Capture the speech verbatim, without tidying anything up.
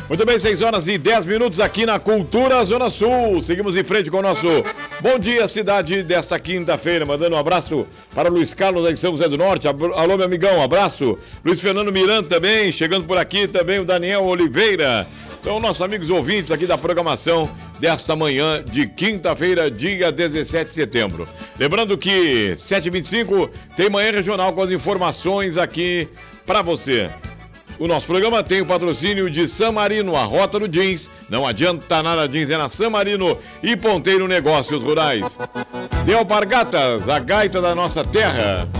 Muito bem, seis horas e dez minutos aqui na Cultura Zona Sul. Seguimos em frente com o nosso Bom Dia Cidade desta quinta-feira. Mandando um abraço para o Luiz Carlos aí em São José do Norte. Alô, meu amigão, um abraço. Luiz Fernando Miranda também, chegando por aqui também o Daniel Oliveira. Então, nossos amigos ouvintes aqui da programação desta manhã de quinta-feira, dia dezessete de setembro. Lembrando que sete e vinte e cinco tem Manhã Regional com as informações aqui para você. O nosso programa tem o patrocínio de San Marino, a rota do jeans. Não adianta nada jeans, é na San Marino e Ponteiro Negócios Rurais. De Alpargatas, a gaita da nossa terra.